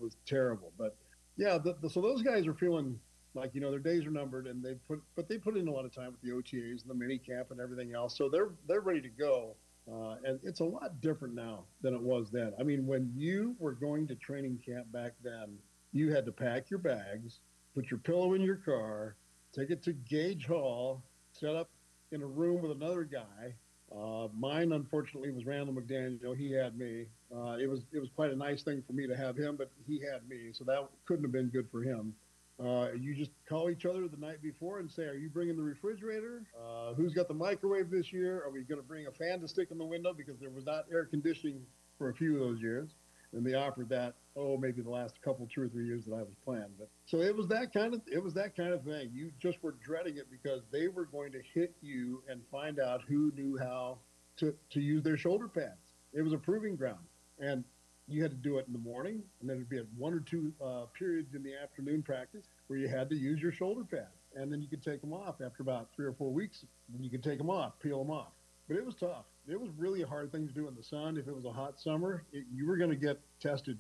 was terrible. But yeah, so those guys are feeling like their days are numbered, and they put in a lot of time with the OTAs and the mini camp and everything else, so they're ready to go. And it's a lot different now than it was then. I mean, when you were going to training camp back then, you had to pack your bags, put your pillow in your car, take it to Gage Hall, set up in a room with another guy. Mine, unfortunately, was Randall McDaniel. He had me. It was quite a nice thing for me to have him, but he had me, so that couldn't have been good for him. You just call each other the night before and say, "Are you bringing the refrigerator? Who's got the microwave this year? Are we going to bring a fan to stick in the window because there was not air conditioning for a few of those years?" And they offered that. Oh, maybe the last couple, 2 or 3 years that I was playing. But so it was that kind of thing. You just were dreading it because they were going to hit you and find out who knew how to use their shoulder pads. It was a proving ground, and you had to do it in the morning, and then it'd be at 1 or 2 periods in the afternoon practice where you had to use your shoulder pads, and then you could take them off after about 3 or 4 weeks. Then you could take them off, peel them off. But it was tough. It was really a hard thing to do in the sun. If it was a hot summer, you were going to get tested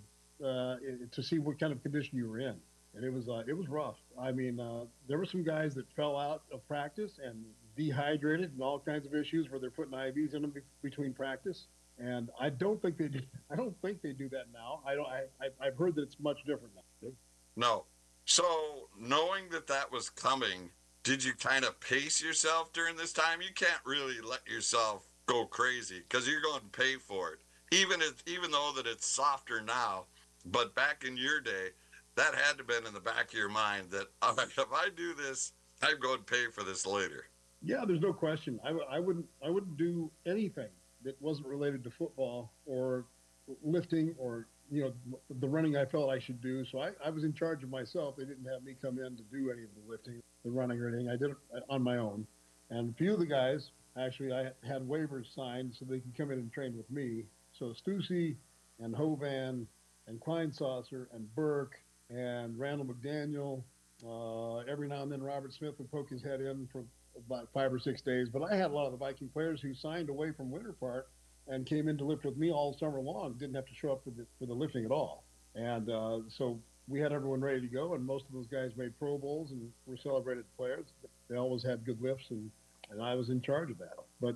to see what kind of condition you were in, and it was rough. I mean, there were some guys that fell out of practice and dehydrated and all kinds of issues where they're putting IVs in them between practice. And I don't think they do. I don't think they do that now. I don't. I've heard that it's much different now. No. So, knowing that that was coming, did you kind of pace yourself during this time? You can't really let yourself go crazy because you're going to pay for it. Even though that it's softer now, but back in your day, that had to have been in the back of your mind that if I do this, I'm going to pay for this later. Yeah, there's no question. I wouldn't do anything that wasn't related to football or lifting or the running I felt I should do. So I was in charge of myself. They didn't have me come in to do any of the lifting, the running or anything. I did it on my own. And a few of the guys, actually, I had waivers signed so they could come in and train with me. So Stussy and Hovan and Kleinsasser and Burke and Randall McDaniel. Every now and then Robert Smith would poke his head in for about 5 or 6 days. But I had a lot of the Viking players who signed away from Winter Park and came in to lift with me all summer long. Didn't have to show up for the lifting at all. And so we had everyone ready to go. And most of those guys made Pro Bowls and were celebrated players. They always had good lifts, and I was in charge of that. But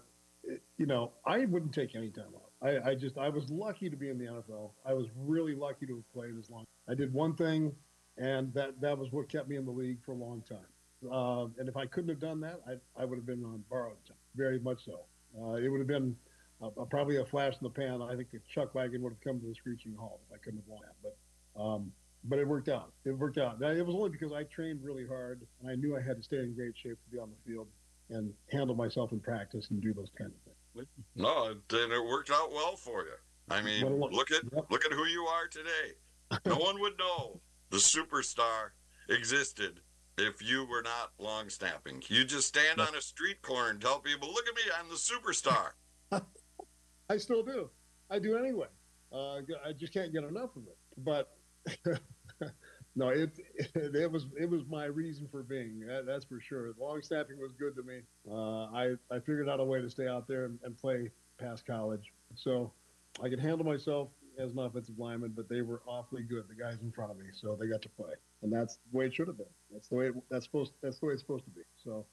I wouldn't take any time off. I was lucky to be in the NFL. I was really lucky to have played as long. I did one thing, and that was what kept me in the league for a long time. And if I couldn't have done that, I would have been on borrowed time, very much so. It would have been probably a flash in the pan. I think the chuck wagon would have come to the screeching halt if I couldn't have won that. But it worked out. It worked out. Now, it was only because I trained really hard, and I knew I had to stay in great shape to be on the field and handle myself in practice and do those kind of things. No, and it worked out well for you. I mean, look at who you are today. No one would know the superstar existed if you were not long snapping. You just stand on a street corner and tell people, "Look at me, I'm the superstar." I still do. I do anyway. I just can't get enough of it. But no, it was my reason for being. That's for sure. Long snapping was good to me. I figured out a way to stay out there and play past college, so I could handle myself as an offensive lineman. But they were awfully good, the guys in front of me, so they got to play, and that's the way it should have been. That's the way that's the way it's supposed to be. So.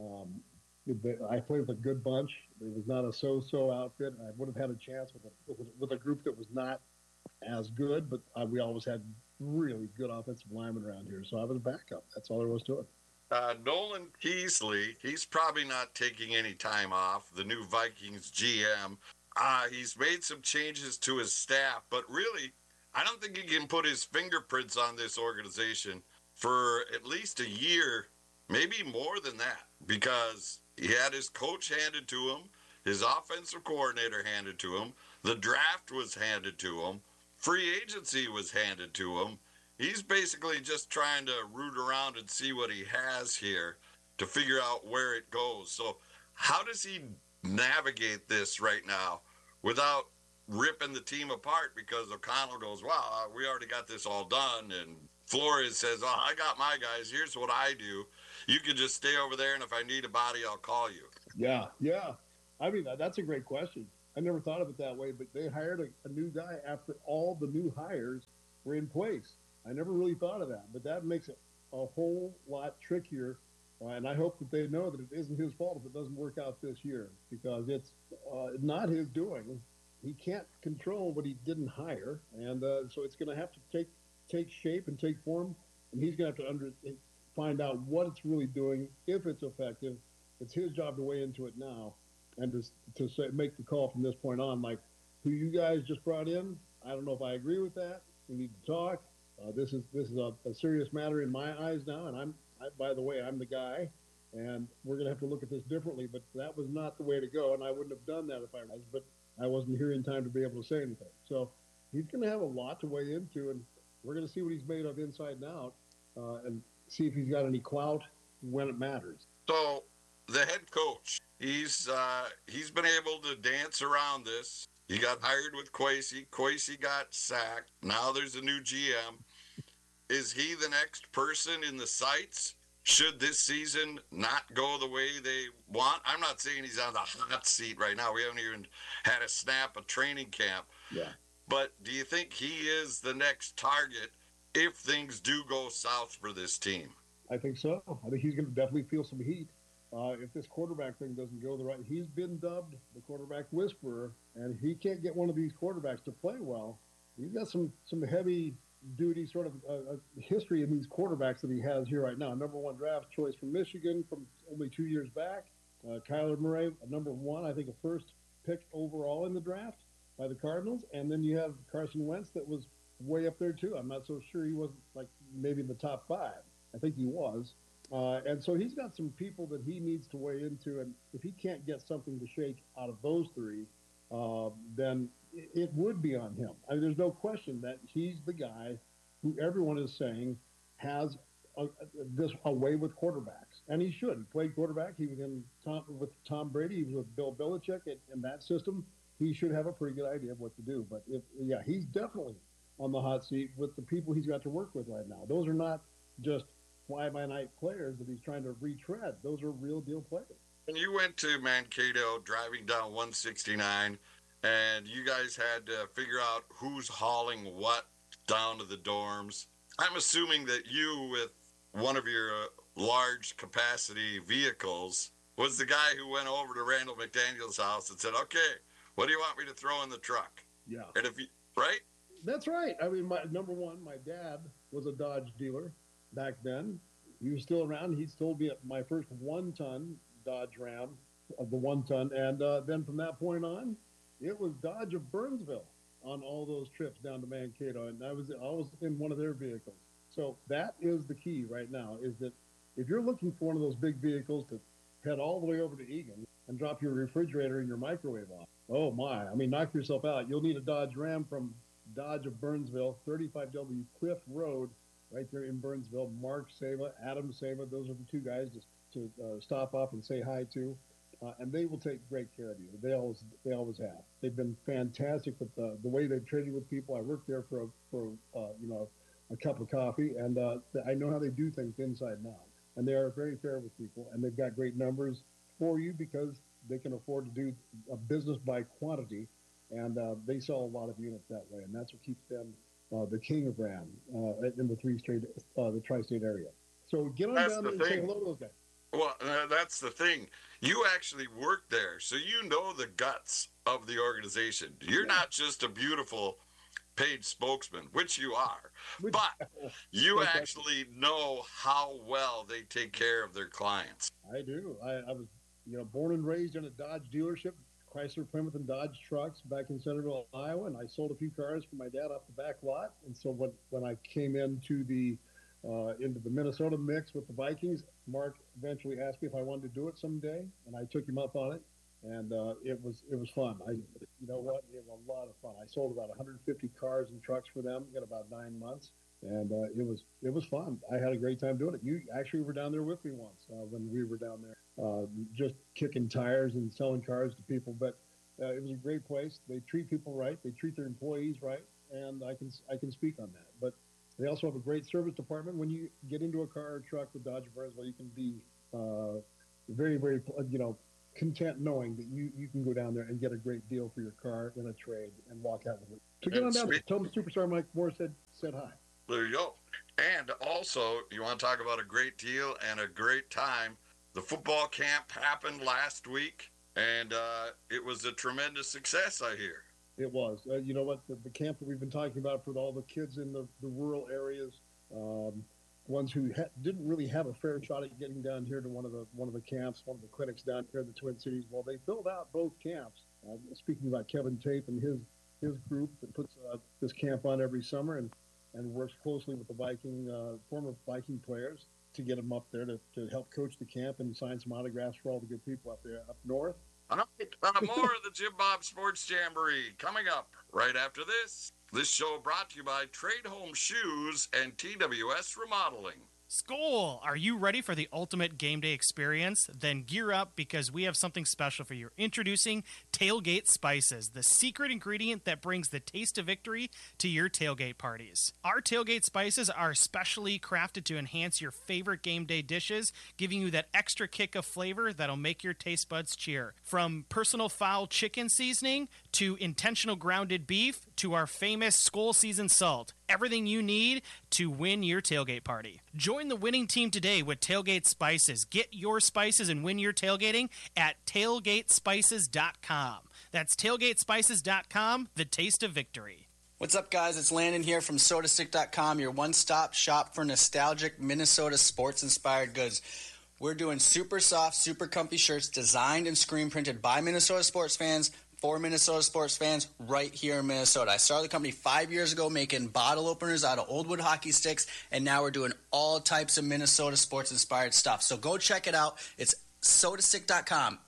I played with a good bunch. It was not a so-so outfit. I would have had a chance with a group that was not as good, but we always had really good offensive linemen around here. So I was a backup. That's all there was to it. Nolan Peasley, he's probably not taking any time off. The new Vikings GM. He's made some changes to his staff, but really, I don't think he can put his fingerprints on this organization for at least a year, maybe more than that, because he had his coach handed to him, his offensive coordinator handed to him, the draft was handed to him, free agency was handed to him. He's basically just trying to root around and see what he has here to figure out where it goes. So how does he navigate this right now without ripping the team apart? Because O'Connell goes, "Wow, we already got this all done," and Flores says, "Oh, I got my guys. Here's what I do. You can just stay over there, and if I need a body, I'll call you." Yeah. I mean, that's a great question. I never thought of it that way, but they hired a new guy after all the new hires were in place. I never really thought of that, but that makes it a whole lot trickier. And I hope that they know that it isn't his fault if it doesn't work out this year, because it's not his doing. He can't control what he didn't hire, and so it's going to have to take shape and take form. And he's going to have to find out what it's really doing, if it's effective. It's his job to weigh into it now, and to say, make the call from this point on. Like, who you guys just brought in, I don't know if I agree with that. We need to talk. This is a serious matter in my eyes now, and by the way, I'm the guy, and we're going to have to look at this differently. But that was not the way to go, and I wouldn't have done that if I was. But I wasn't here in time to be able to say anything. So he's going to have a lot to weigh into, and we're going to see what he's made of inside and out, and see if he's got any clout when it matters. So the head coach, he's been able to dance around this. He got hired with Kwesi. Kwesi got sacked. Now there's a new GM. Is he the next person in the sights? Should this season not go the way they want? I'm not saying he's on the hot seat right now. We haven't even had a snap of training camp. Yeah. But do you think he is the next target if things do go south for this team? I think so. I think he's going to definitely feel some heat if this quarterback thing doesn't go the right. He's been dubbed the quarterback whisperer, and if he can't get one of these quarterbacks to play well, he's got some heavy duty sort of history in these quarterbacks that he has here right now. Number one draft choice from Michigan from only 2 years back. Kyler Murray, a number one, I think a first pick overall in the draft by the Cardinals. And then you have Carson Wentz that was way up there too. I'm not so sure he wasn't like maybe in the top five. I think he was. And so he's got some people that he needs to weigh into. And if he can't get something to shake out of those three, then it would be on him. I mean, there's no question that he's the guy who everyone is saying has a way with quarterbacks, and he should. He played quarterback. He was with Tom Brady. He was with Bill Belichick in that system. He should have a pretty good idea of what to do. But he's definitely on the hot seat with the people he's got to work with right now. Those are not just fly-by-night players that he's trying to retread. Those are real deal players. When you went to Mankato driving down 169, and you guys had to figure out who's hauling what down to the dorms, I'm assuming that you, with one of your large capacity vehicles, was the guy who went over to Randall McDaniel's house and said, okay, what do you want me to throw in the truck? Yeah. And if you, right? That's right. I mean, number one, my dad was a Dodge dealer back then. He was still around. He told me my first 1-ton Dodge Ram of the 1-ton. And then from that point on, it was Dodge of Burnsville on all those trips down to Mankato. And I was always in one of their vehicles. So that is the key right now, is that if you're looking for one of those big vehicles to head all the way over to Egan and drop your refrigerator and your microwave off, oh my, I mean, knock yourself out. You'll need a Dodge Ram from Dodge of Burnsville, 35W Cliff Road, right there in Burnsville. Mark Seva, Adam Seva, those are the two guys to stop off and say hi to. And they will take great care of you. They always have. They've been fantastic with the way they've treated with people. I worked there for a cup of coffee, and I know how they do things inside and out. And they are very fair with people, and they've got great numbers for you because they can afford to do a business by quantity, and they sell a lot of units that way, and that's what keeps them the king of Ram in the tri-state area. So get on down there and say hello to those guys. Well, that's the thing. You actually work there, so you know the guts of the organization. You're not just a beautiful paid spokesman, which you are, but you actually know how well they take care of their clients. I do. I was, born and raised in a Dodge dealership, Chrysler, Plymouth, and Dodge trucks back in Centerville, Iowa, and I sold a few cars for my dad off the back lot. And so when I came into the Minnesota mix with the Vikings, Mark eventually asked me if I wanted to do it someday, and I took him up on it, and it was fun. You know what? It was a lot of fun. I sold about 150 cars and trucks for them in about 9 months, and it was fun. I had a great time doing it. You actually were down there with me once when we were down there, just kicking tires and selling cars to people. But it was a great place. They treat people right. They treat their employees right, and I can speak on that. But they also have a great service department. When you get into a car or truck with Dodge Burnsville, you can be very, very, content knowing that you can go down there and get a great deal for your car in a trade and walk out with it So get And on down there. Tell them Superstar Mike Moore said hi. there you go. And also, you want to talk about a great deal and a great time. The football camp happened last week, and it was a tremendous success, I hear. It was. You know what? The camp that we've been talking about for all the kids in the rural areas, ones who didn't really have a fair shot at getting down here to one of the camps, one of the clinics down here in the Twin Cities. Well, they filled out both camps. Speaking about Kevin Tate and his group that puts this camp on every summer and works closely with the former Viking players to get them up there to help coach the camp and sign some autographs for all the good people up there up north. All right, more of the Jim Bob Sports Jamboree coming up right after this. This show brought to you by Trade Home Shoes and TWS Remodeling. Skol! Are you ready for the ultimate game day experience? Then gear up because we have something special for you. Introducing Tailgate Spices, the secret ingredient that brings the taste of victory to your tailgate parties. Our Tailgate Spices are specially crafted to enhance your favorite game day dishes, giving you that extra kick of flavor that'll make your taste buds cheer. From personal foul chicken seasoning to intentional grounded beef to our famous Skol seasoned salt. Everything you need to win your tailgate party. Join the winning team today with Tailgate Spices. Get your spices and win your tailgating at tailgatespices.com. That's tailgatespices.com, the taste of victory. What's up, guys? It's Landon here from SodaStick.com, your one-stop shop for nostalgic Minnesota sports-inspired goods. We're doing super soft, super comfy shirts designed and screen printed by Minnesota sports fans for Minnesota sports fans right here in Minnesota. I started the company 5 years ago making bottle openers out of old wood hockey sticks, and now we're doing all types of Minnesota sports-inspired stuff. So go check it out. It's SodaStick.com,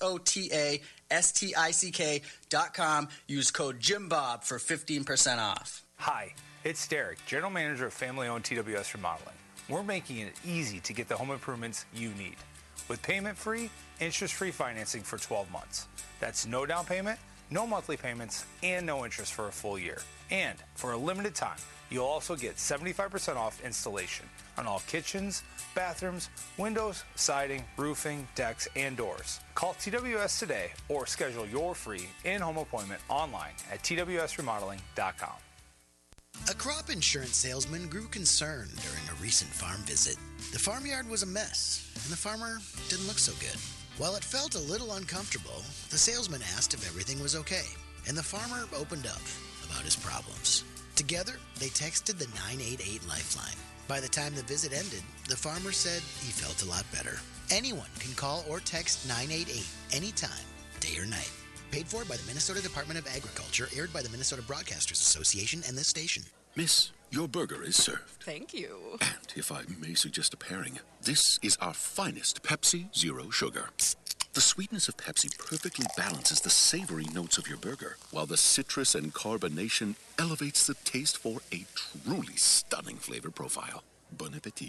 SotaStick.com. Use code JimBob for 15% off. Hi, it's Derek, General Manager of family-owned TWS Remodeling. We're making it easy to get the home improvements you need. With payment-free, interest-free financing for 12 months. That's no down payment, no monthly payments, and no interest for a full year. And for a limited time, you'll also get 75% off installation on all kitchens, bathrooms, windows, siding, roofing, decks, and doors. Call TWS today or schedule your free in-home appointment online at twsremodeling.com. A crop insurance salesman grew concerned during a recent farm visit. The farmyard was a mess, and the farmer didn't look so good. While it felt a little uncomfortable, the salesman asked if everything was okay, and the farmer opened up about his problems. Together, they texted the 988 Lifeline. By the time the visit ended, the farmer said he felt a lot better. Anyone can call or text 988 anytime, day or night. Paid for by the Minnesota Department of Agriculture, aired by the Minnesota Broadcasters Association and this station. Miss, your burger is served. Thank you. And if I may suggest a pairing, this is our finest Pepsi Zero Sugar. The sweetness of Pepsi perfectly balances the savory notes of your burger, while the citrus and carbonation elevates the taste for a truly stunning flavor profile. Bon appetit.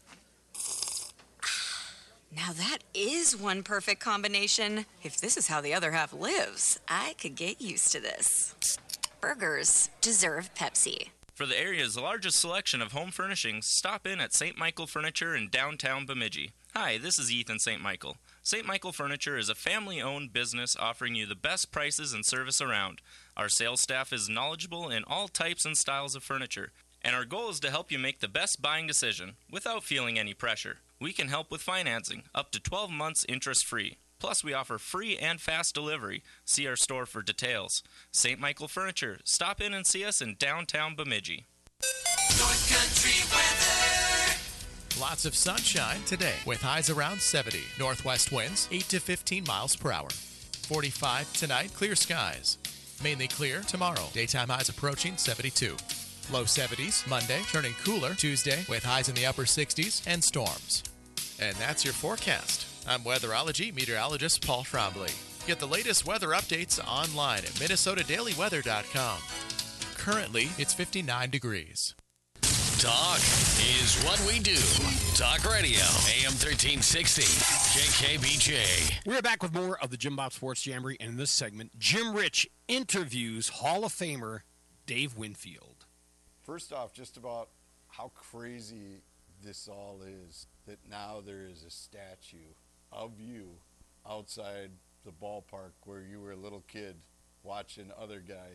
Now that is one perfect combination. If this is how the other half lives, I could get used to this. Burgers deserve Pepsi. For the area's largest selection of home furnishings, stop in at St. Michael Furniture in downtown Bemidji. Hi, this is Ethan St. Michael. St. Michael Furniture is a family-owned business offering you the best prices and service around. Our sales staff is knowledgeable in all types and styles of furniture, and our goal is to help you make the best buying decision without feeling any pressure. We can help with financing, up to 12 months interest-free. Plus, we offer free and fast delivery. See our store for details. St. Michael Furniture. Stop in and see us in downtown Bemidji. North Country weather. Lots of sunshine today with highs around 70. Northwest winds 8 to 15 miles per hour. 45 tonight, clear skies. Mainly clear tomorrow. Daytime highs approaching 72. Low 70s Monday, turning cooler Tuesday with highs in the upper 60s and storms. And that's your forecast. I'm weatherology meteorologist Paul Trombley. Get the latest weather updates online at minnesotadailyweather.com. Currently, it's 59 degrees. Talk is what we do. Talk Radio, AM 1360, KKBJ. We're back with more of the Jim Bob Sports Jamboree, and in this segment, Jim Rich interviews Hall of Famer Dave Winfield. First off, just about how crazy this all is, that now there is a statue of you outside the ballpark where you were a little kid watching other guys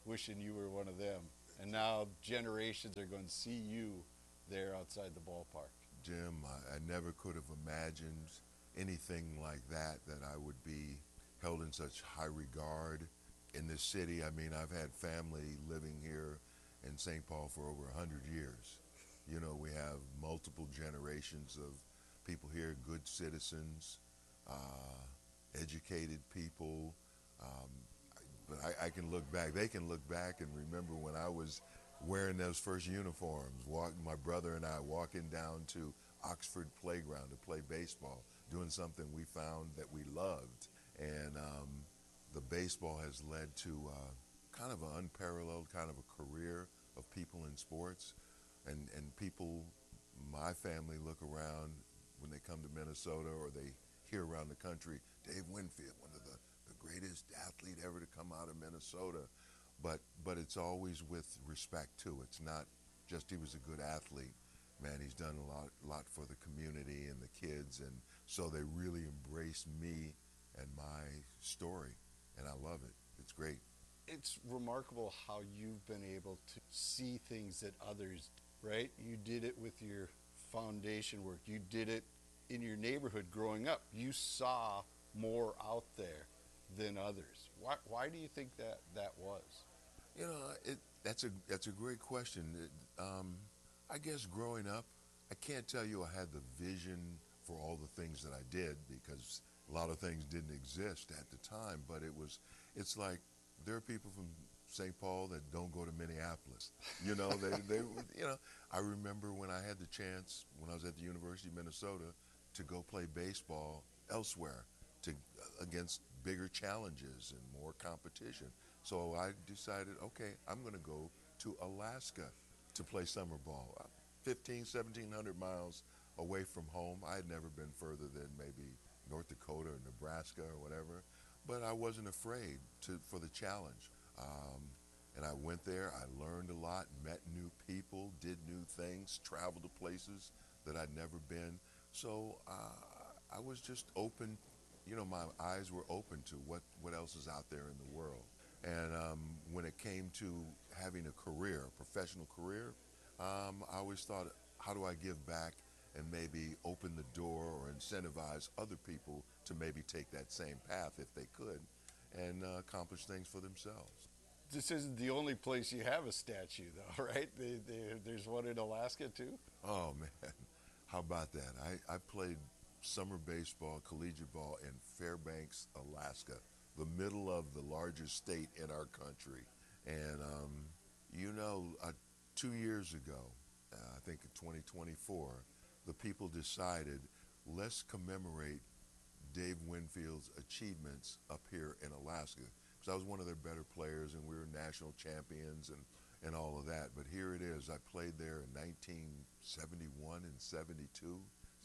wishing you were one of them. And now generations are going to see you there outside the ballpark. Jim, I never could have imagined anything like that I would be held in such high regard in this city. I mean, I've had family living here in St. Paul for over 100 years. You know, we have multiple generations of people here, good citizens, educated people. But I can look back, they can look back and remember when I was wearing those first uniforms, my brother and I walking down to Oxford Playground to play baseball, doing something we found that we loved. And the baseball has led to kind of an unparalleled kind of a career of people in sports. And people, my family, look around when they come to Minnesota or they hear around the country, Dave Winfield, one of the greatest athlete ever to come out of Minnesota. But it's always with respect, too. It's not just he was a good athlete. Man, he's done a lot for the community and the kids, and so they really embrace me and my story, and I love it. It's great. It's remarkable how you've been able to see things that others, right? You did it with your foundation work. You did it in your neighborhood growing up. You saw more out there than others. Why do you think that was? You know, that's a great question. I guess growing up, I can't tell you I had the vision for all the things that I did because a lot of things didn't exist at the time. But it's like there are people from St. Paul that don't go to Minneapolis. You know, they you know. I remember when I had the chance when I was at the University of Minnesota to go play baseball elsewhere against bigger challenges and more competition. So I decided, okay, I'm going to go to Alaska to play summer ball. 1,700 miles away from home. I had never been further than maybe North Dakota or Nebraska or whatever, but I wasn't afraid for the challenge. And I went there, I learned a lot, met new people, did new things, traveled to places that I'd never been. So I was just open, you know, my eyes were open to what else is out there in the world. And when it came to having a career, a professional career, I always thought, how do I give back and maybe open the door or incentivize other people to maybe take that same path if they could and accomplish things for themselves. This isn't the only place you have a statue, though, right? There's one in Alaska, too? Oh, man. How about that? I played summer baseball, collegiate ball in Fairbanks, Alaska, the middle of the largest state in our country. And, 2 years ago, I think in 2024, the people decided, let's commemorate Dave Winfield's achievements up here in Alaska. Because I was one of their better players, and we were national champions and all of that. But here it is. I played there in 1971 and 72.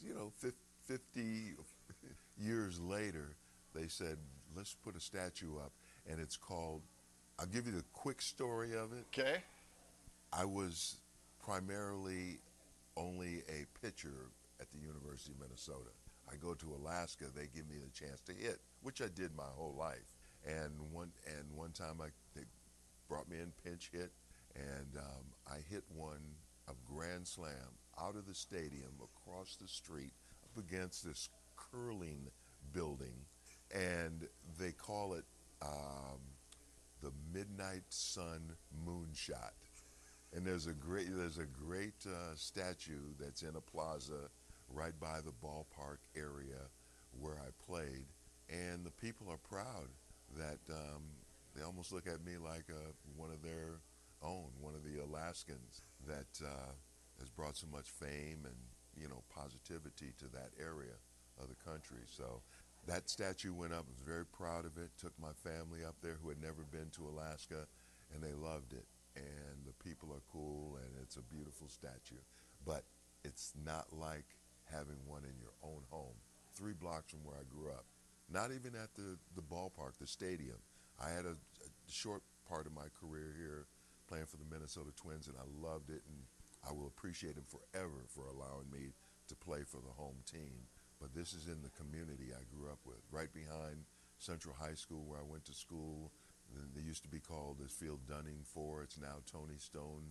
50 years later, they said, let's put a statue up. And it's called, I'll give you the quick story of it. Okay. I was primarily only a pitcher at the University of Minnesota. I go to Alaska, they give me the chance to hit, which I did my whole life. And one time they brought me in pinch hit, and I hit a grand slam out of the stadium across the street up against this curling building, and they call it the Midnight Sun Moonshot. And there's a great statue that's in a plaza right by the ballpark area where I played, and the people are proud that they almost look at me like one of their own, one of the Alaskans that has brought so much fame and positivity to that area of the country. So that statue went up. I was very proud of it. Took my family up there who had never been to Alaska, and they loved it. And the people are cool, and it's a beautiful statue. But it's not like having one in your own home, 3 blocks from where I grew up. Not even at the ballpark, the stadium. I had a short part of my career here playing for the Minnesota Twins, and I loved it, and I will appreciate them forever for allowing me to play for the home team. But this is in the community I grew up with, right behind Central High School where I went to school. They used to be called this field Dunning 4. It's now Tony Stone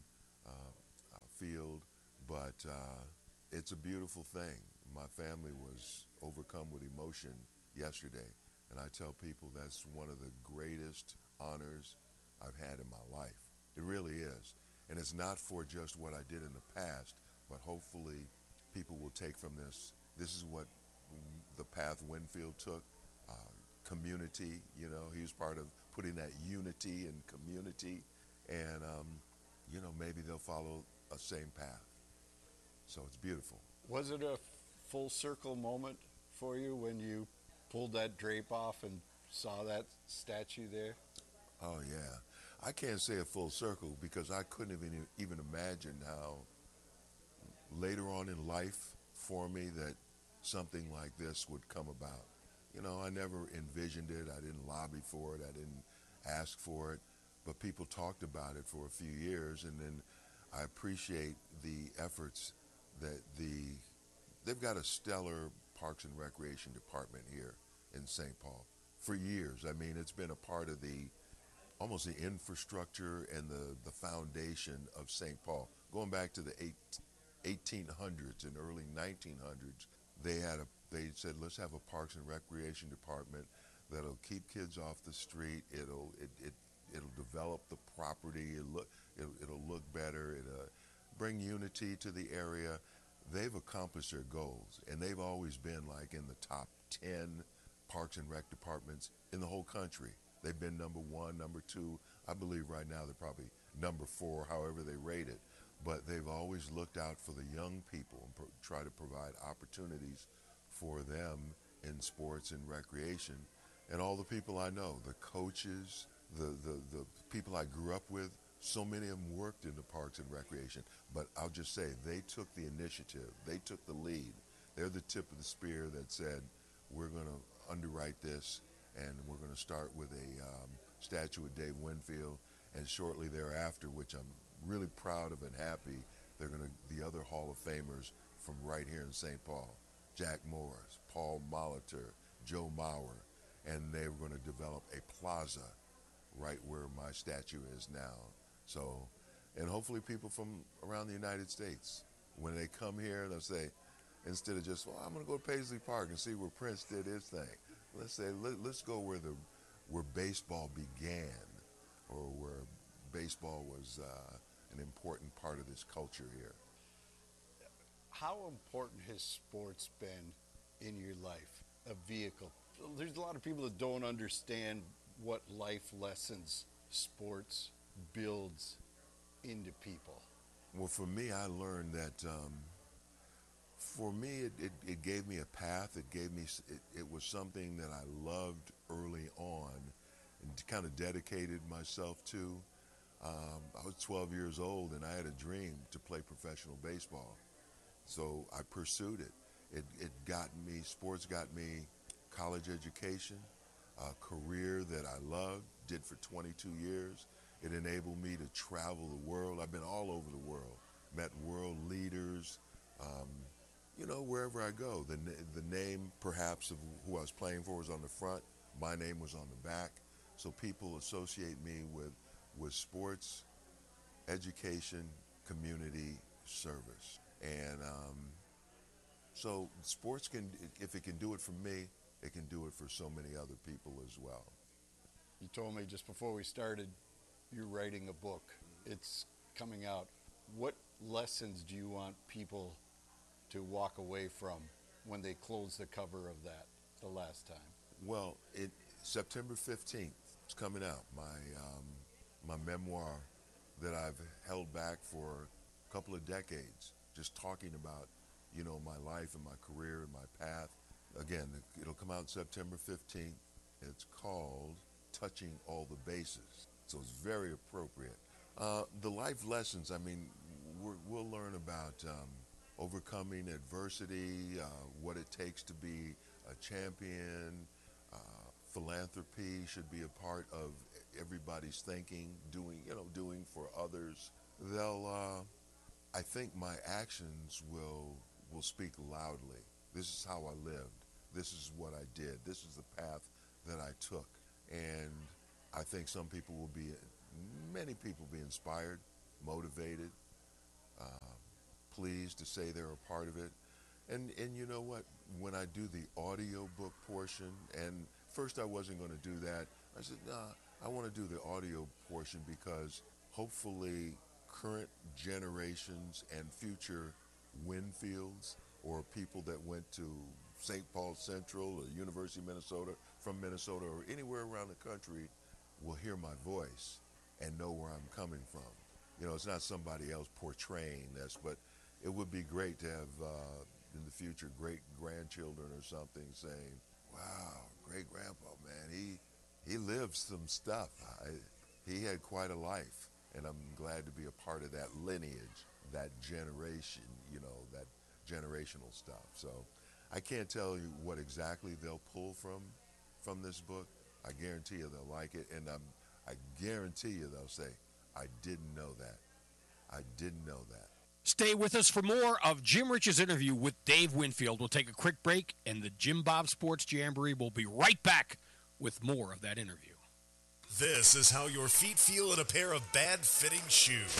Field. But it's a beautiful thing. My family was overcome with emotion yesterday. And I tell people that's one of the greatest honors I've had in my life. It really is. And it's not for just what I did in the past, but hopefully people will take from this. This is what the path Winfield took. Community, you know, he was part of putting that unity and community. And, you know, maybe they'll follow a same path. So it's beautiful. Was it a full circle moment for you when you pulled that drape off and saw that statue there? Oh, yeah. I can't say a full circle because I couldn't have even imagined how later on in life for me that something like this would come about. You know, I never envisioned it. I didn't lobby for it. I didn't ask for it. But people talked about it for a few years, and then I appreciate the efforts that they've got a stellar Parks and Recreation department here in St. Paul for years. I mean, it's been a part of almost the infrastructure and the foundation of St. Paul. Going back to the 1800s and early 1900s, they said, let's have a Parks and Recreation department that'll keep kids off the street. It'll develop the property. It'll look better. It'll bring unity to the area. They've accomplished their goals, and they've always been like in the top 10 Parks and Rec departments in the whole country. They've been number 1, number 2. I believe right now they're probably number 4, however they rate it. But they've always looked out for the young people and try to provide opportunities for them in sports and recreation. And all the people I know, the coaches, the people I grew up with, so many of them worked in the Parks and Recreation. But I'll just say, they took the initiative. They took the lead. They're the tip of the spear that said, we're going to underwrite this, and we're going to start with a statue of Dave Winfield. And shortly thereafter, which I'm really proud of and happy, the other Hall of Famers from right here in St. Paul, Jack Morris, Paul Molitor, Joe Mauer, and they were going to develop a plaza right where my statue is now. So, and hopefully people from around the United States, when they come here, they'll say, instead of just, well, I'm going to go to Paisley Park and see where Prince did his thing. Let's say, let's go where baseball began, or where baseball was an important part of this culture here. How important has sports been in your life? A vehicle. There's a lot of people that don't understand what life lessons sports builds into people. Well, for me, I learned that for me, it gave me a path. It was something that I loved early on and kind of dedicated myself to. I was 12 years old, and I had a dream to play professional baseball. So I pursued it. Sports got me college education, a career that I loved, did for 22 years. It enabled me to travel the world. I've been all over the world, met world leaders, wherever I go. The name, perhaps, of who I was playing for was on the front. My name was on the back. So people associate me with sports, education, community service. And so sports if it can do it for me, it can do it for so many other people as well. You told me just before we started, you're writing a book. It's coming out. What lessons do you want people to walk away from when they close the cover of that the last time? Well, September 15th, it's coming out. My memoir that I've held back for a couple of decades, just talking about, my life and my career and my path. Again, it'll come out September 15th. It's called Touching All the Bases. So it's very appropriate. The life lessons, we'll learn about overcoming adversity, what it takes to be a champion. Philanthropy should be a part of everybody's thinking, doing for others. I think my actions will speak loudly. This is how I lived. This is what I did. This is the path that I took. And I think many people be inspired, motivated, pleased to say they're a part of it. And you know what? When I do the audio book portion, and first I wasn't going to do that, I said, nah, I want to do the audio portion because hopefully current generations and future Winfields or people that went to St. Paul Central or University of Minnesota, from Minnesota or anywhere around the country will hear my voice and know where I'm coming from. You know, it's not somebody else portraying this, but it would be great to have in the future great-grandchildren or something saying, wow, great-grandpa, man, he lived some stuff. He had quite a life, and I'm glad to be a part of that lineage, that generation, you know, that generational stuff. So I can't tell you what exactly they'll pull from this book. I guarantee you they'll like it, and I guarantee you they'll say, I didn't know that. I didn't know that. Stay with us for more of Jim Rich's interview with Dave Winfield. We'll take a quick break, and the Jim Bob Sports Jamboree will be right back with more of that interview. This is how your feet feel in a pair of bad-fitting shoes.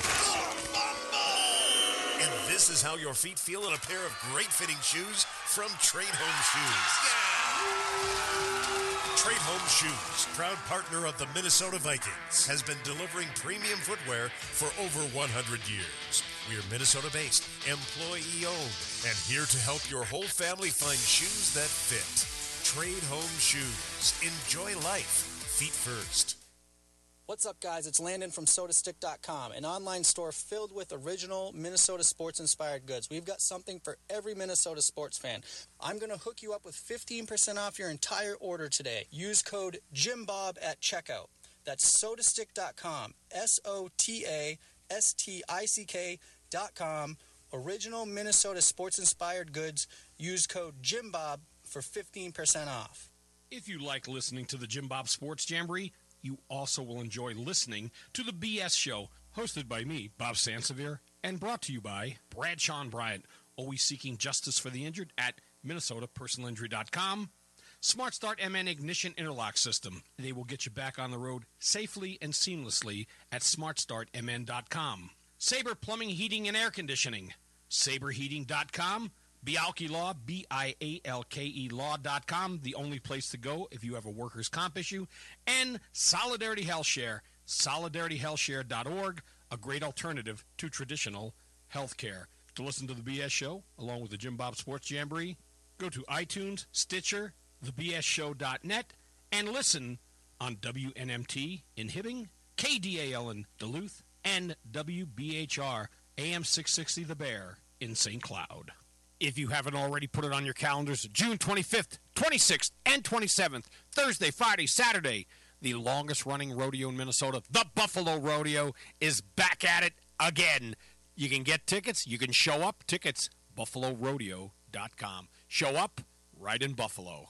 And this is how your feet feel in a pair of great-fitting shoes from Trade Home Shoes. Trade Home Shoes, proud partner of the Minnesota Vikings, has been delivering premium footwear for over 100 years. We're Minnesota-based, employee-owned, and here to help your whole family find shoes that fit. Trade Home Shoes. Enjoy life. Feet first. What's up, guys? It's Landon from SodaStick.com, an online store filled with original Minnesota sports-inspired goods. We've got something for every Minnesota sports fan. I'm going to hook you up with 15% off your entire order today. Use code JimBob at checkout. That's SodaStick.com, SodaStick.com. Original Minnesota sports-inspired goods. Use code JimBob for 15% off. If you like listening to the Jim Bob Sports Jamboree, you also will enjoy listening to the BS Show, hosted by me, Bob Sansevier, and brought to you by Bradshaw and Bryant, always seeking justice for the injured at MinnesotaPersonalInjury.com. Smart Start MN Ignition Interlock System. They will get you back on the road safely and seamlessly at SmartStartMN.com. Sabre Plumbing, Heating, and Air Conditioning. SaberHeating.com. Bialke Law, BIALKE Law.com, the only place to go if you have a workers' comp issue. And Solidarity Health Share, SolidarityHealthShare.org, a great alternative to traditional health care. To listen to the BS Show, along with the Jim Bob Sports Jamboree, go to iTunes, Stitcher, thebsshow.net, and listen on WNMT in Hibbing, KDAL in Duluth, and WBHR AM 660 The Bear in St. Cloud. If you haven't already put it on your calendars, June 25th, 26th, and 27th, Thursday, Friday, Saturday, the longest-running rodeo in Minnesota, the Buffalo Rodeo, is back at it again. You can get tickets. You can show up. Tickets, BuffaloRodeo.com. Show up right in Buffalo.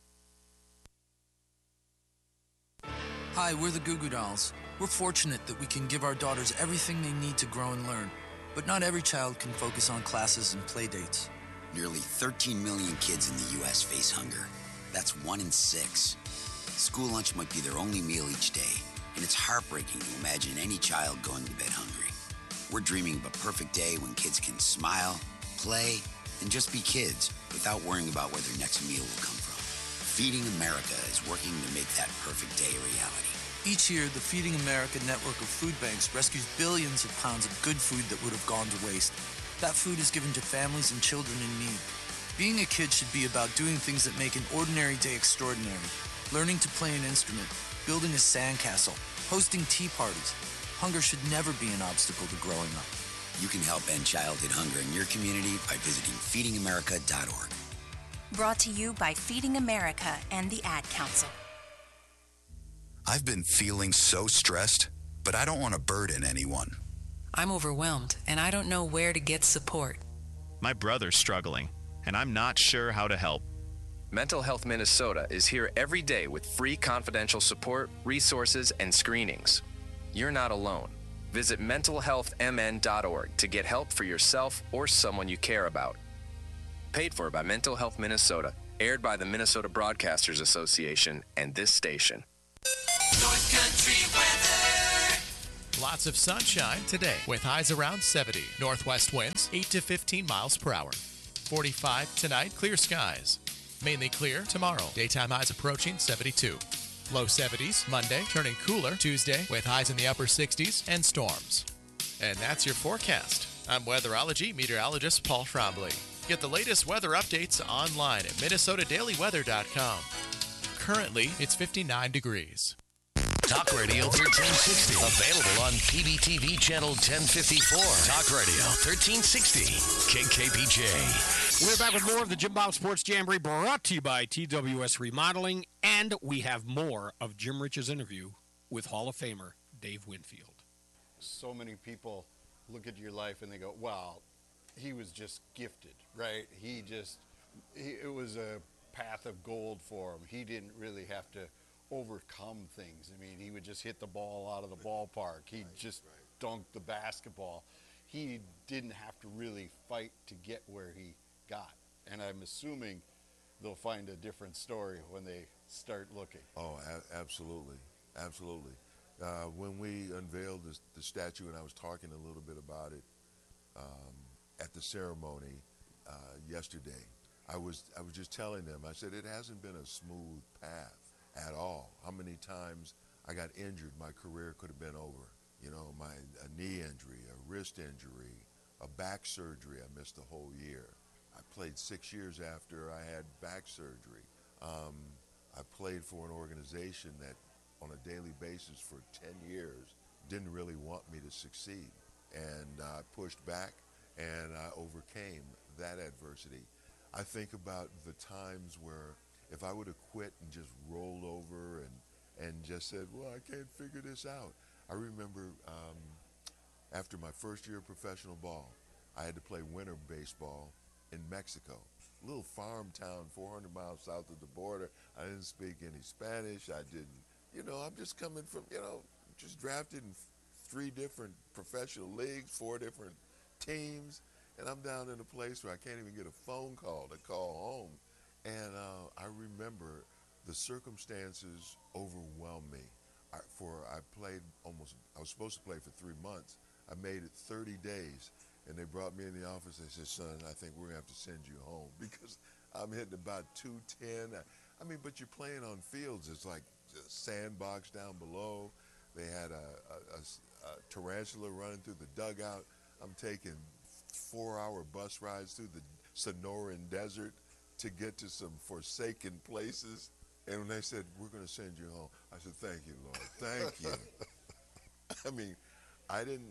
Hi, we're the Goo Goo Dolls. We're fortunate that we can give our daughters everything they need to grow and learn. But not every child can focus on classes and play dates. Nearly 13 million kids in the U.S. face hunger. That's 1 in 6. School lunch might be their only meal each day, and it's heartbreaking to imagine any child going to bed hungry. We're dreaming of a perfect day when kids can smile, play, and just be kids without worrying about where their next meal will come from. Feeding America is working to make that perfect day a reality. Each year, the Feeding America network of food banks rescues billions of pounds of good food that would have gone to waste. That food is given to families and children in need. Being a kid should be about doing things that make an ordinary day extraordinary. Learning to play an instrument, building a sandcastle, hosting tea parties. Hunger should never be an obstacle to growing up. You can help end childhood hunger in your community by visiting feedingamerica.org. Brought to you by Feeding America and the Ad Council. I've been feeling so stressed, but I don't want to burden anyone. I'm overwhelmed, and I don't know where to get support. My brother's struggling, and I'm not sure how to help. Mental Health Minnesota is here every day with free confidential support, resources, and screenings. You're not alone. Visit mentalhealthmn.org to get help for yourself or someone you care about. Paid for by Mental Health Minnesota, aired by the Minnesota Broadcasters Association and this station. North Country weather. Lots of sunshine today with highs around 70. Northwest winds 8 to 15 miles per hour. 45 tonight, clear skies. Mainly clear tomorrow. Daytime highs approaching 72. Low 70s Monday, turning cooler Tuesday with highs in the upper 60s and storms. And that's your forecast. I'm weatherology meteorologist Paul Trombley. Get the latest weather updates online at minnesotadailyweather.com. Currently, it's 59 degrees. Talk Radio 1360. Available on PBTV Channel 1054. Talk Radio 1360. KKBJ. We're back with more of the Jim Bob Sports Jamboree brought to you by TWS Remodeling. And we have more of Jim Rich's interview with Hall of Famer Dave Winfield. So many people look at your life and they go, wow, he was just gifted, right? It was a path of gold for him. He didn't really have to overcome things. I mean, he would just hit the ball out of the ballpark. He just dunked the basketball. He didn't have to really fight to get where he got. And I'm assuming they'll find a different story when they start looking. Oh, absolutely. Absolutely. When we unveiled the statue, and I was talking a little bit about it at the ceremony yesterday, I was just telling them, I said, it hasn't been a smooth path at all. How many times I got injured, my career could have been over. You know, a knee injury, a wrist injury, a back surgery. I missed the whole year. I played 6 years after I had back surgery. I played for an organization that on a daily basis for 10 years didn't really want me to succeed. And I pushed back and I overcame that adversity. I think about the times where if I would have quit and just rolled over and just said, well, I can't figure this out. I remember after my first year of professional ball, I had to play winter baseball in Mexico. A little farm town 400 miles south of the border. I didn't speak any Spanish. I didn't, I'm just coming from, just drafted in 3 different professional leagues, 4 different teams. And I'm down in a place where I can't even get a phone call to call home. And I remember the circumstances overwhelmed me. I was supposed to play for 3 months. I made it 30 days. And they brought me in the office. They said, son, I think we're going to have to send you home because I'm hitting about 210. I mean, but you're playing on fields. It's like a sandbox down below. They had a tarantula running through the dugout. I'm taking 4-hour bus rides through the Sonoran Desert to get to some forsaken places. And when they said, we're going to send you home, I said, thank you, Lord. Thank you. I mean, I didn't,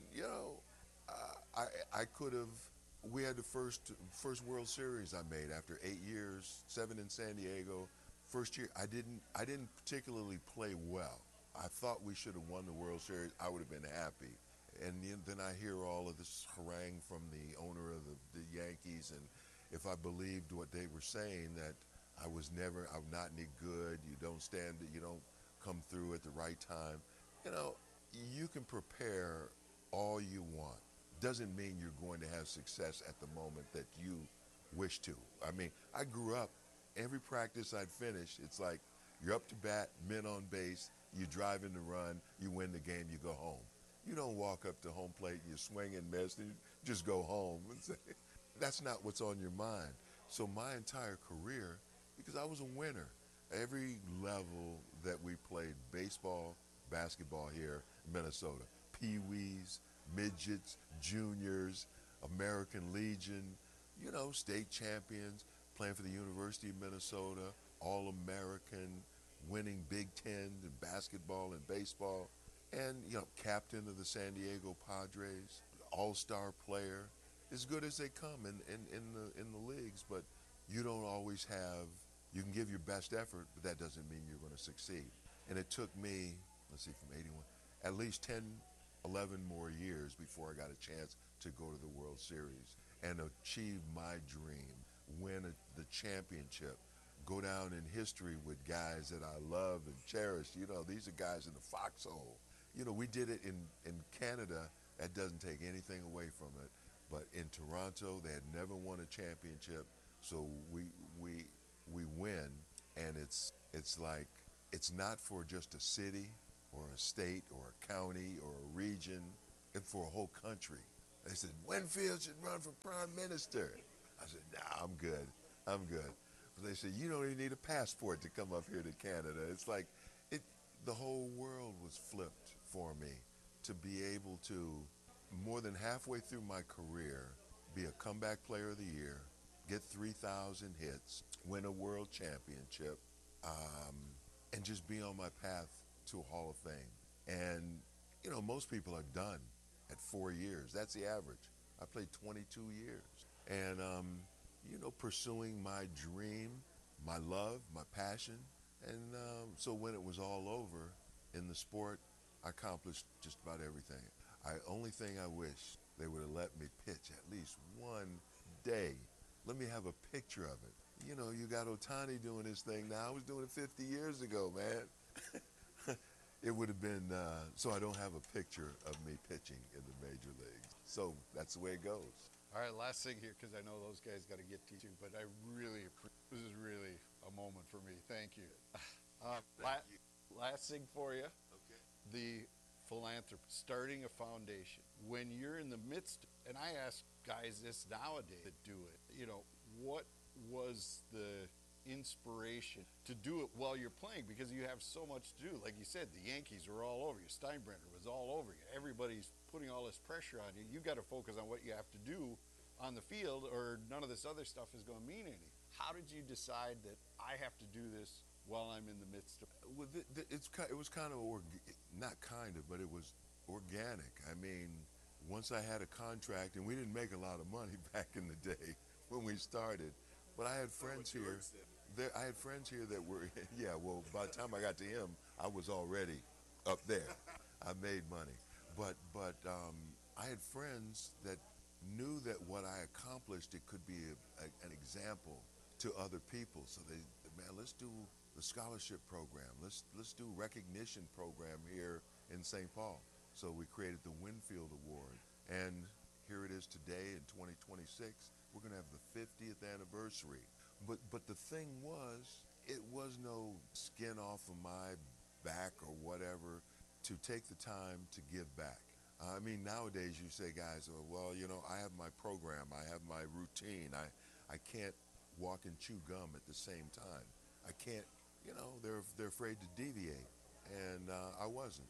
I could have, we had the first World Series I made after 8 years, 7 in San Diego. First year, I didn't particularly play well. I thought we should have won the World Series. I would have been happy. And then I hear all of this harangue from the owner of the Yankees, and if I believed what they were saying, that I'm not any good, you don't come through at the right time. You can prepare all you want. Doesn't mean you're going to have success at the moment that you wish to. I mean, I grew up, every practice I'd finish, it's like you're up to bat, men on base, you drive in the run, you win the game, you go home. You don't walk up to home plate, you swing and miss, and you just go home. That's not what's on your mind. So my entire career, because I was a winner, every level that we played, baseball, basketball here in Minnesota, pee-wees, midgets, juniors, American Legion, state champions, playing for the University of Minnesota, All-American, winning Big Ten in basketball and baseball, and, captain of the San Diego Padres, all-star player, as good as they come in the leagues, but you don't always have, you can give your best effort, but that doesn't mean you're going to succeed. And it took me, from 81, at least 10, 11 more years before I got a chance to go to the World Series and achieve my dream, win the championship, go down in history with guys that I love and cherish. These are guys in the foxhole. We did it in Canada. That doesn't take anything away from it. But in Toronto, they had never won a championship, so we win, and it's like, it's not for just a city, or a state or a county or a region and for a whole country. They said, Winfield should run for prime minister. I said, nah, I'm good. But they said, you don't even need a passport to come up here to Canada. It's like the whole world was flipped for me to be able to, more than halfway through my career, be a comeback player of the year, get 3,000 hits, win a world championship, and just be on my path to a Hall of Fame. And, you know, most people are done at 4 years. That's the average. I played 22 years. And, you know, pursuing my dream, my love, my passion. And so when it was all over in the sport, I accomplished just about everything. Only thing I wish they would have let me pitch at least one day. Let me have a picture of it. You know, you got Ohtani doing his thing now. I was doing it 50 years ago, man. It would have been, so I don't have a picture of me pitching in the major leagues. So that's the way it goes. All right, last thing here, because I know those guys got to get to you, but I really appreciate, this is really a moment for me. Thank you. Last thing for you. Okay. The philanthropist, starting a foundation. When you're in the midst, and I ask guys this nowadays that do it, you know, what was the inspiration to do it while you're playing? Because you have so much to do. Like you said, the Yankees were all over you. Steinbrenner was all over you. Everybody's putting all this pressure on you. You got to focus on what you have to do on the field, or none of this other stuff is going to mean anything. How did you decide that I have to do this while I'm in the midst of it? Well, it was kind of, not kind of, but it was organic. I mean, once I had a contract, and we didn't make a lot of money back in the day when we started, but I had friends here. I had friends here that were, yeah, well, by the time I got to him, I was already up there. I made money. But I had friends that knew that what I accomplished, it could be an example to other people. So they, man, let's do the scholarship program. Let's do recognition program here in St. Paul. So we created the Winfield Award. And here it is today in 2026. We're going to have the 50th anniversary. But the thing was, it was no skin off of my back or whatever to take the time to give back. I mean, nowadays you say, guys, well, you know, I have my program, I have my routine. I can't walk and chew gum at the same time. I can't, you know, they're afraid to deviate. And I wasn't.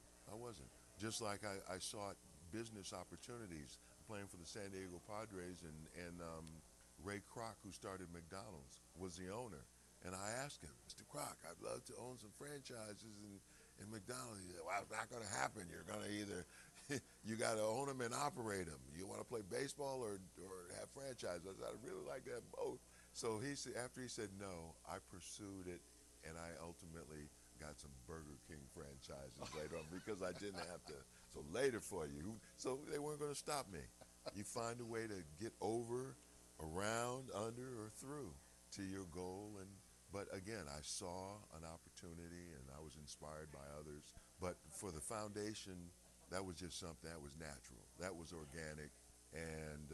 Just like I sought business opportunities playing for the San Diego Padres, and Ray Kroc, who started McDonald's, was the owner. And I asked him, Mr. Kroc, I'd love to own some franchises in McDonald's. He said, well, it's not going to happen. You're going to either, you got to own them and operate them. You want to play baseball or have franchises. I said, I'd really like to have both. So after he said no, I pursued it, and I ultimately got some Burger King franchises later on because I didn't have to. So later for you. So they weren't going to stop me. You find a way to get over, around, under, or through to your goal. But again, I saw an opportunity, and I was inspired by others. But for the foundation, that was just something that was natural. That was organic, and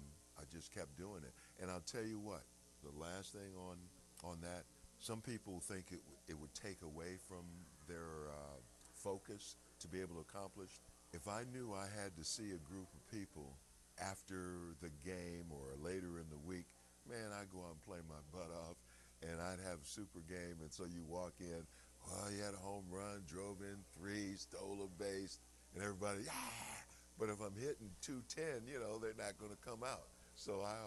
I just kept doing it. And I'll tell you what, the last thing on that, some people think it would take away from their focus to be able to accomplish. If I knew I had to see a group of people after the game or later in the week, man, I'd go out and play my butt off, and I'd have a super game. And so you walk in, well, you had a home run, drove in 3, stole a base, and everybody, yeah. But if I'm hitting 210, you know, they're not going to come out. So I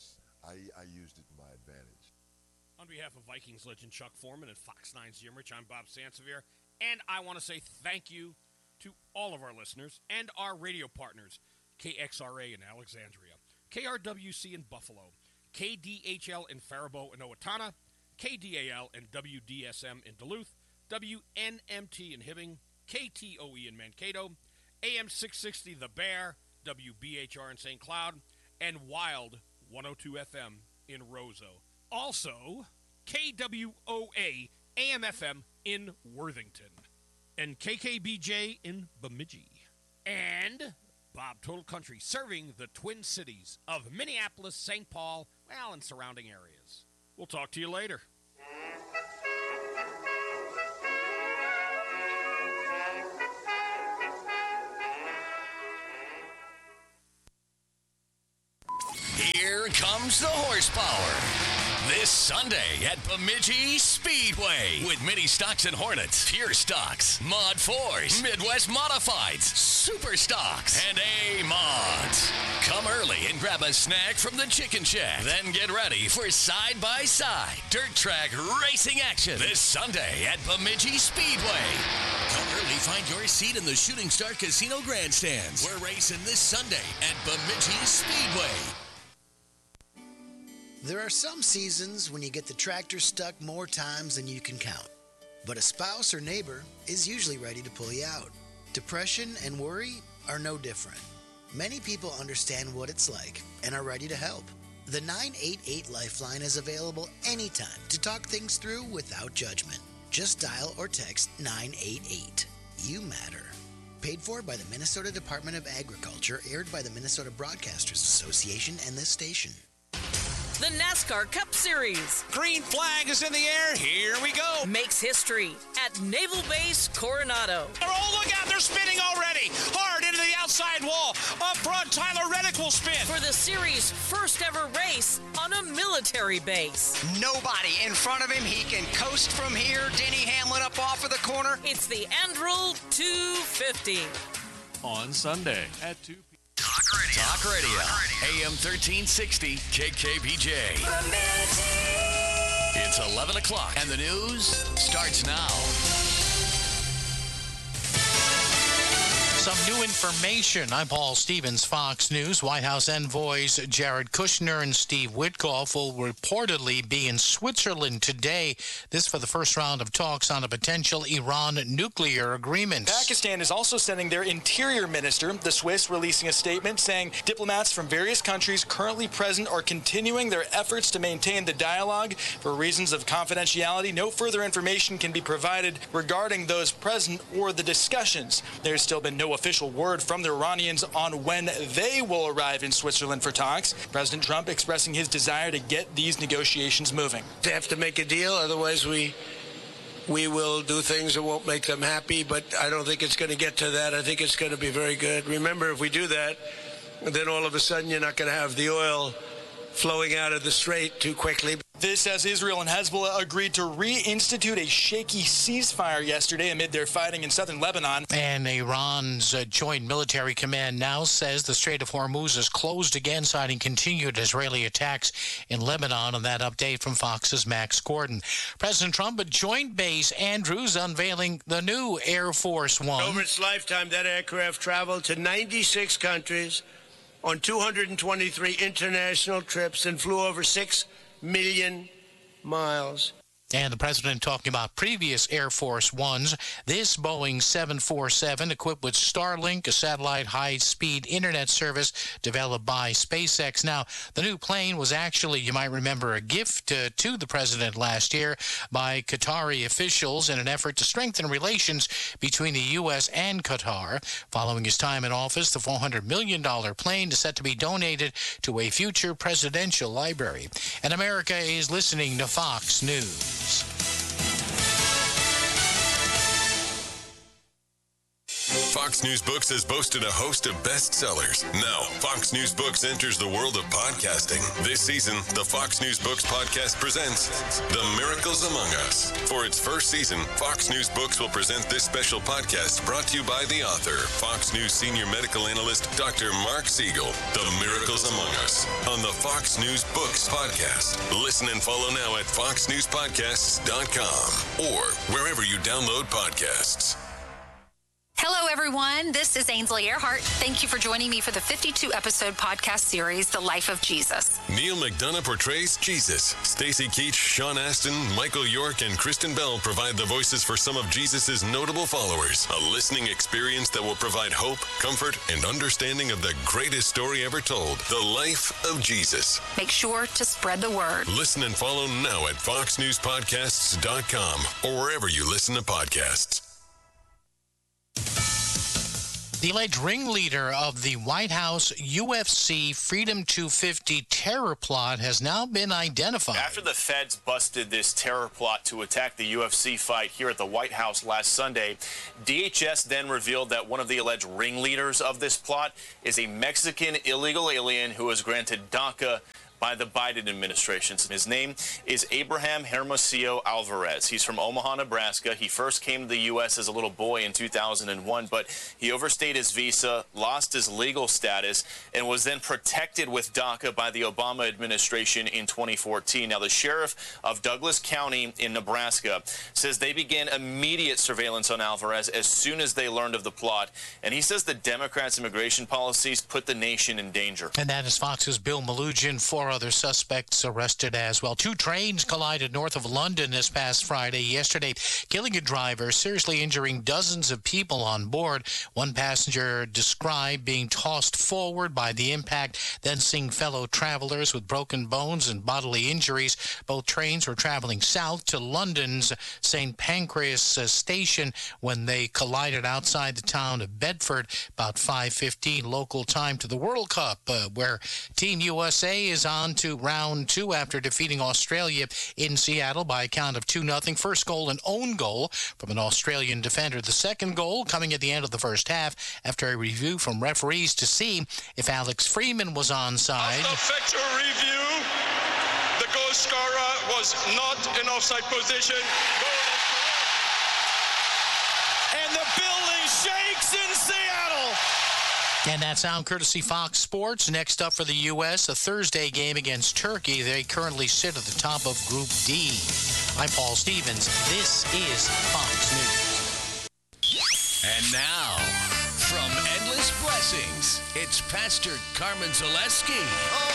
used it to my advantage. On behalf of Vikings legend Chuck Foreman and Fox 9's Jim Rich, I'm Bob Sansevier, and I want to say thank you to all of our listeners and our radio partners, KXRA in Alexandria, KRWC in Buffalo, KDHL in Faribault and Owatonna, KDAL and WDSM in Duluth, WNMT in Hibbing, KTOE in Mankato, AM 660 The Bear, WBHR in St. Cloud, and Wild 102 FM in Roseau. Also, KWOA AM/FM in Worthington, and KKBJ in Bemidji, and Bob Total Country, serving the Twin Cities of Minneapolis, St. Paul, well, and surrounding areas. We'll talk to you later. Here comes the horsepower. This Sunday at Bemidji Speedway with Mini Stocks and Hornets, Pure Stocks, Mod Force, Midwest Modifieds, Super Stocks, and A-Mods. Come early and grab a snack from the Chicken Shack. Then get ready for side-by-side dirt track racing action this Sunday at Bemidji Speedway. Come early, find your seat in the Shooting Star Casino grandstands. We're racing this Sunday at Bemidji Speedway. There are some seasons when you get the tractor stuck more times than you can count. But a spouse or neighbor is usually ready to pull you out. Depression and worry are no different. Many people understand what it's like and are ready to help. The 988 Lifeline is available anytime to talk things through without judgment. Just dial or text 988. You matter. Paid for by the Minnesota Department of Agriculture, aired by the Minnesota Broadcasters Association and this station. The NASCAR Cup Series. Green flag is in the air. Here we go. Makes history at Naval Base Coronado. Oh, look out. They're spinning already. Hard into the outside wall. Up front, Tyler Reddick will spin. For the series' first ever race on a military base. Nobody in front of him. He can coast from here. Denny Hamlin up off of the corner. It's the Andrew 250. On Sunday at 2 p.m. Talk Radio. AM 1360 KKPJ. It's 11 o'clock and the news starts now. Some new information. I'm Paul Stevens, Fox News. White House envoys Jared Kushner and Steve Witkoff will reportedly be in Switzerland today. This for the first round of talks on a potential Iran nuclear agreement. Pakistan is also sending their interior minister, the Swiss, releasing a statement saying diplomats from various countries currently present are continuing their efforts to maintain the dialogue. For reasons of confidentiality, no further information can be provided regarding those present or the discussions. There's still been no official word from the Iranians on when they will arrive in Switzerland for talks. President Trump expressing his desire to get these negotiations moving. They have to make a deal, otherwise we will do things that won't make them happy, but I don't think it's going to get to that. I think it's going to be very good. Remember, if we do that, then all of a sudden you're not going to have the oil flowing out of the strait too quickly. This as Israel and Hezbollah agreed to reinstitute a shaky ceasefire yesterday amid their fighting in southern Lebanon. And Iran's Joint Military Command now says the Strait of Hormuz is closed again, citing continued Israeli attacks in Lebanon. And that update from Fox's Max Gordon. President Trump at Joint Base Andrews unveiling the new Air Force One. Over its lifetime, that aircraft traveled to 96 countries on 223 international trips and flew over 6 million miles. And the president talking about previous Air Force Ones. This Boeing 747 equipped with Starlink, a satellite high-speed internet service developed by SpaceX. Now, the new plane was actually, you might remember, a gift to the president last year by Qatari officials in an effort to strengthen relations between the U.S. and Qatar. Following his time in office, the $400 million plane is set to be donated to a future presidential library. And America is listening to Fox News. Fox News Books has boasted a host of bestsellers. Now, Fox News Books enters the world of podcasting. This season, the Fox News Books podcast presents The Miracles Among Us. For its first season, Fox News Books will present this special podcast brought to you by the author, Fox News senior medical analyst, Dr. Mark Siegel. The Miracles Among Us on the Fox News Books podcast. Listen and follow now at foxnewspodcasts.com or wherever you download podcasts. Hello, everyone. This is Ainsley Earhart. Thank you for joining me for the 52-episode podcast series, The Life of Jesus. Neil McDonough portrays Jesus. Stacy Keach, Sean Astin, Michael York, and Kristen Bell provide the voices for some of Jesus' notable followers. A listening experience that will provide hope, comfort, and understanding of the greatest story ever told, The Life of Jesus. Make sure to spread the word. Listen and follow now at foxnewspodcasts.com or wherever you listen to podcasts. The alleged ringleader of the White House UFC Freedom 250 terror plot has now been identified. After the feds busted this terror plot to attack the UFC fight here at the White House last Sunday, DHS then revealed that one of the alleged ringleaders of this plot is a Mexican illegal alien who was granted DACA by the Biden administration. His name is Abraham Hermosillo Alvarez. He's from Omaha, Nebraska. He first came to the U.S. as a little boy in 2001, but he overstayed his visa, lost his legal status, and was then protected with DACA by the Obama administration in 2014. Now, the sheriff of Douglas County in Nebraska says they began immediate surveillance on Alvarez as soon as they learned of the plot, and he says the Democrats' immigration policies put the nation in danger. And that is Fox's Bill Malugin. 4 other suspects arrested as well. 2 trains collided north of London this past Friday yesterday, killing a driver, seriously injuring dozens of people on board. One passenger described being tossed forward by the impact, then seeing fellow travelers with broken bones and bodily injuries. Both trains were traveling south to London's St. Pancras station when they collided outside the town of Bedford about 5:15 local time to the World Cup, where Team USA is on to round 2 after defeating Australia in Seattle by a count of 2-0. First goal, an own goal from an Australian defender. The second goal coming at the end of the first half after a review from referees to see if Alex Freeman was onside. After factual review, the goal scorer was not in offside position. And the building shakes in Seattle. And that sound courtesy Fox Sports. Next up for the U.S., a Thursday game against Turkey. They currently sit at the top of Group D. I'm Paul Stevens. This is Fox News. And now, from Endless Blessings, it's Pastor Carmen Zaleski.